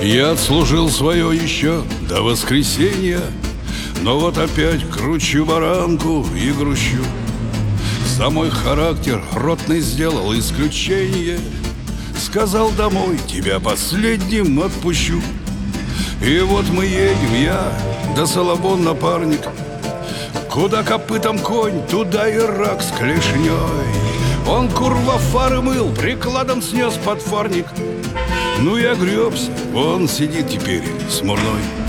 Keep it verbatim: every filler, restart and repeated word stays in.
Я отслужил свое еще до воскресенья, но вот опять кручу баранку и грущу. За мой характер ротный сделал исключение. Сказал домой, тебя последним отпущу. И вот мы едем, я да Соломон напарник. Куда копытом конь, туда и рак с клешней. Он курва фары мыл, прикладом снес подфарник. Ну я гребся, он сидит теперь смурной.